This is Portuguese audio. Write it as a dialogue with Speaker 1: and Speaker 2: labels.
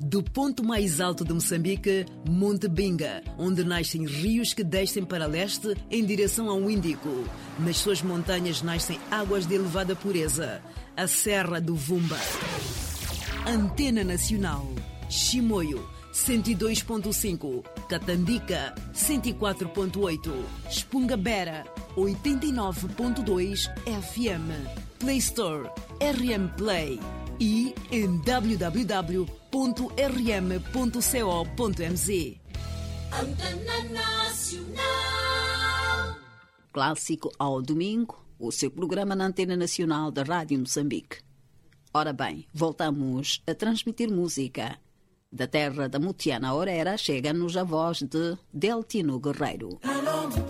Speaker 1: Do ponto mais alto de Moçambique, Monte Binga, onde nascem rios que descem para leste em direção ao Índico. Nas suas montanhas nascem águas de elevada pureza. A Serra do Vumba. Antena Nacional. Chimoio, 102.5. Catandica, 104.8. Espungabera, 89.2 FM. Play Store, RM Play. E em www.rm.co.mz.
Speaker 2: Antena Nacional.
Speaker 3: Clássico ao domingo, o seu programa na Antena Nacional da Rádio Moçambique. Ora bem, voltamos a transmitir música. Da terra da Mutiana Orera chega-nos a voz de Deltino Guerreiro.